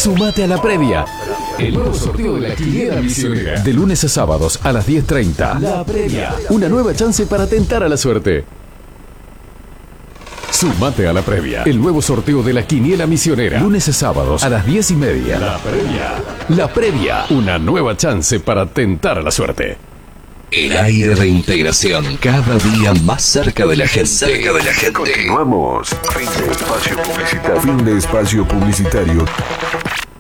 Sumate a la previa. El nuevo sorteo de la Quiniela Misionera. De lunes a sábados a las 10:30. La previa. Una nueva chance para tentar a la suerte. Sumate a la previa. El nuevo sorteo de la Quiniela Misionera. Lunes a sábados a las 10:30. La previa. La previa. Una nueva chance para tentar a la suerte. El aire de integración, cada día más cerca de la gente. Continuamos. Fin de espacio publicitario.